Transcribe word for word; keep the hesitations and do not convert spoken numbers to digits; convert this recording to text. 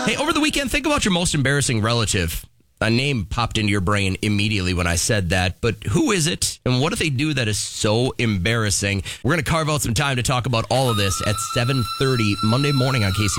Hey, over the weekend, think about your most embarrassing relative. A name popped into your brain immediately when I said that, but who is it, and what do they do that is so embarrassing? We're going to carve out some time to talk about all of this at seven thirty Monday morning on K C.